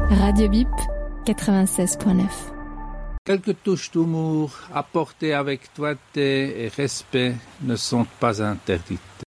Radio Bip 96.9. Quelques touches d'humour apportées avec doigté et respect ne sont pas interdites.